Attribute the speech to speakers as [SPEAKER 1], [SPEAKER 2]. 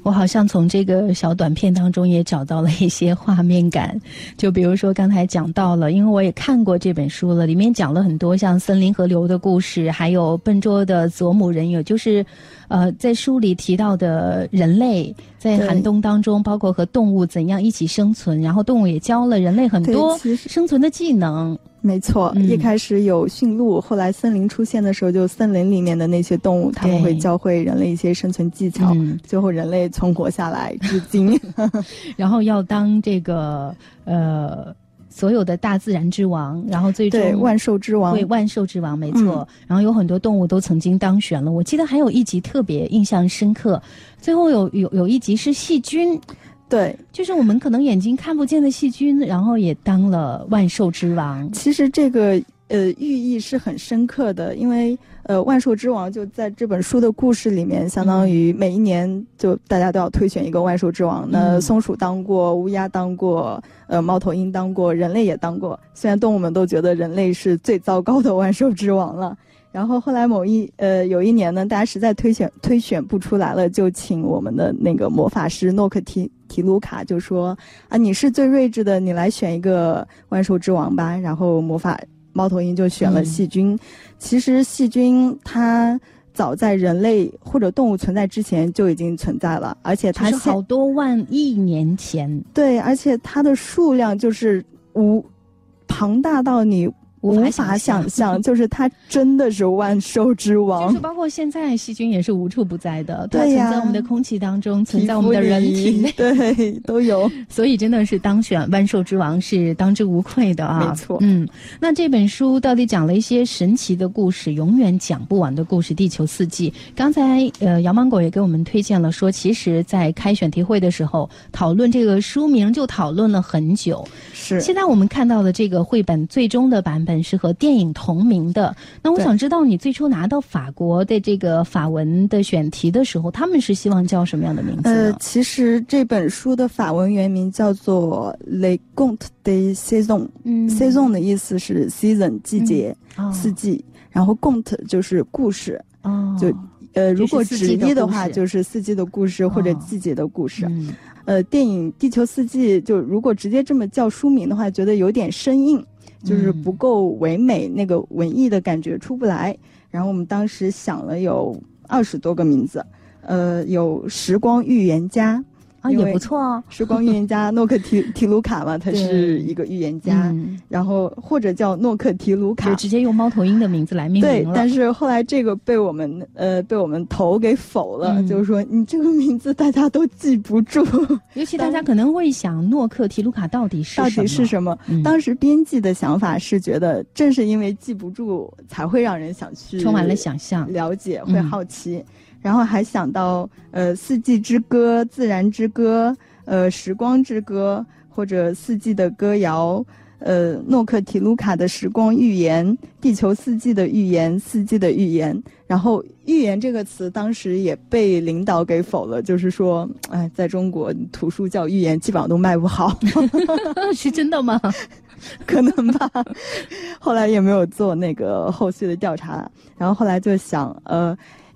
[SPEAKER 1] 我好像从这个小短片当中也找到了一些画面感，就比如说刚才讲到了，因为我也看过这本书了，里面讲了很多像森林河流的故事，还有笨拙的佐姆人，也就是在书里提到的人类在寒冬当中包括和动物怎样一起生存，然后动物也教了人类很多生存的技能。
[SPEAKER 2] 没错，一开始有驯鹿，后来森林出现的时候，就森林里面的那些动物，他们会教会人类一些生存技巧，最后人类存活下来至今。
[SPEAKER 1] 然后要当这个所有的大自然之王，然后最终
[SPEAKER 2] 对万兽之王，
[SPEAKER 1] 对万兽之王没错。然后有很多动物都曾经当选了，我记得还有一集特别印象深刻，最后有一集是细菌。
[SPEAKER 2] 对，
[SPEAKER 1] 就是我们可能眼睛看不见的细菌，然后也当了万兽之王。
[SPEAKER 2] 其实这个寓意是很深刻的，因为万兽之王就在这本书的故事里面，相当于每一年就大家都要推选一个万兽之王。那松鼠当过，乌鸦当过，猫头鹰当过，人类也当过。虽然动物们都觉得人类是最糟糕的万兽之王了。然后后来有一年呢，大家实在推选不出来了，就请我们的那个魔法师诺克提卢卡就说啊，你是最睿智的，你来选一个万兽之王吧。然后猫头鹰就选了细菌。其实细菌它早在人类或者动物存在之前就已经存在了，而且它
[SPEAKER 1] 是好多万亿年前。
[SPEAKER 2] 对，而且它的数量就是庞大到你无法想象，就是它真的是万兽之王。
[SPEAKER 1] 就是包括现在细菌也是无处不在的，它存在我们的空气当中，存在我们的人体内，
[SPEAKER 2] 对，都有。
[SPEAKER 1] 所以真的是当选万兽之王是当之无愧的啊！
[SPEAKER 2] 没错。
[SPEAKER 1] 那这本书到底讲了一些神奇的故事，永远讲不完的故事，地球四季。刚才姚芒果也给我们推荐了，说其实在开选题会的时候讨论这个书名就讨论了很久。
[SPEAKER 2] 是。
[SPEAKER 1] 现在我们看到的这个绘本最终的版本是和电影同名的。那我想知道你最初拿到法国的这个法文的选题的时候，他们是希望叫什么样的名字呢？
[SPEAKER 2] 其实这本书的法文原名叫做 Les Contes des Saisons。Saison 的意思是 season 季节，四季，然后 conte 就是故事。就如果直译的话就是四季的故事或者季节的故事。电影《地球四季》就如果直接这么叫书名的话，觉得有点生硬，就是不够唯美，那个文艺的感觉出不来。然后我们当时想了有20多个名字，有时光预言家
[SPEAKER 1] 也不错哦。
[SPEAKER 2] 时光预言家诺克提卢卡嘛，他是一个预言家，然后或者叫诺克提卢卡，
[SPEAKER 1] 就直接用猫头鹰的名字来命名了。
[SPEAKER 2] 对，但是后来这个被我们头给否了，就是说你这个名字大家都记不住，
[SPEAKER 1] 尤其大家可能会想诺克提卢卡到底是什么？
[SPEAKER 2] 当时编辑的想法是觉得，正是因为记不住，才会让人想去
[SPEAKER 1] 充满了想象、
[SPEAKER 2] 了解，会好奇。然后还想到四季之歌、自然之歌、时光之歌，或者四季的歌谣，诺克提卢卡的时光预言，地球四季的预言，四季的预言。然后预言这个词当时也被领导给否了，就是说在中国图书叫预言基本上都卖不好。
[SPEAKER 1] 是真的吗？
[SPEAKER 2] 可能吧。后来也没有做那个后续的调查。然后后来就想